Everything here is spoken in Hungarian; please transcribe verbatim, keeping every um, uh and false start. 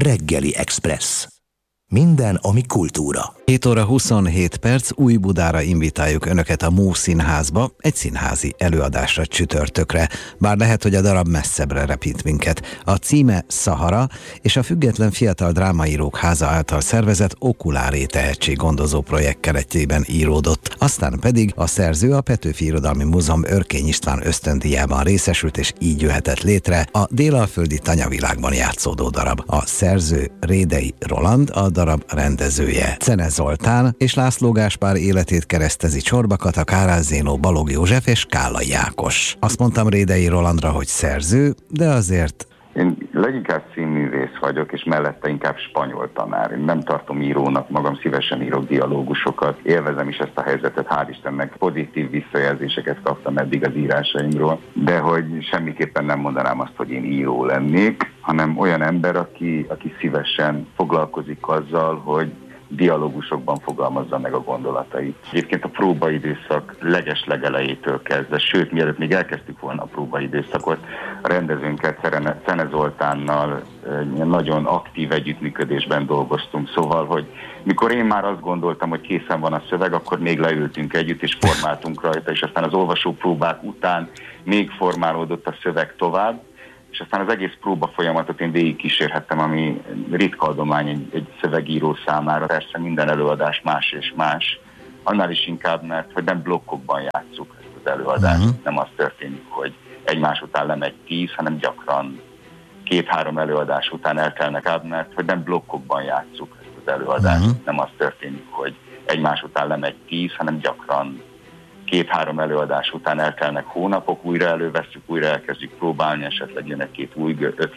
Reggeli Express. Minden, ami kultúra. hét óra huszonhét perc, Újbudára invitáljuk Önöket a Mú Színházba, egy színházi előadásra csütörtökre. Bár lehet, hogy a darab messzebbre repít minket. A címe Szahara, és a Független Fiatal Drámaírók Háza által szervezett Okuláré tehetséggondozó projekt keretében íródott. Aztán pedig a szerző a Petőfi Irodalmi Múzeum Örkény István ösztöndíjában részesült, és így jöhetett létre a délalföldi tanyavilágban játszódó darab. A szerző Rédei Roland, a darab rendezője Czene Zoltán és László Gáspár életét keresztezi Csorba-Kata, Kárás Zénó, Balogh József és Kállai Ákos. Azt mondtam Rédei Rolandra, hogy szerző, de azért... Én leginkább színművész vagyok, és mellette inkább spanyol tanár. Én nem tartom írónak magam, szívesen írok dialógusokat. Élvezem is ezt a helyzetet, hál' Istennek pozitív visszajelzéseket kaptam eddig az írásaimról, de hogy semmiképpen nem mondanám azt, hogy én író lennék, hanem olyan ember, aki, aki szívesen foglalkozik azzal, hogy dialógusokban fogalmazza meg a gondolatait. Egyébként a próbaidőszak leges-legelejétől kezdve, sőt, mielőtt még elkezdtük volna a próbaidőszakot, a rendezőnkkel, Czene Zoltánnal nagyon aktív együttműködésben dolgoztunk. Szóval, hogy mikor én már azt gondoltam, hogy készen van a szöveg, akkor még leültünk együtt és formáltunk rajta, és aztán az olvasópróbák után még formálódott a szöveg tovább, és aztán az egész próba folyamatot én végig kísérhettem, ami ritka adomány egy, egy szövegíró számára. Persze minden előadás más és más, annál is inkább, mert hogy nem blokkokban játsszuk ezt az előadást. Uh-huh. Nem az történik, hogy egymás után lemegy tíz, hanem gyakran két-három előadás után eltelnek át, mert hogy nem blokkokban játsszuk ezt az előadást. Uh-huh. Nem az történik, hogy egymás után lemegy tíz, hanem gyakran két-három előadás után eltelnek hónapok, újra elővesszük, újra elkezdjük próbálni, esetleg jön egy-két új ötlet,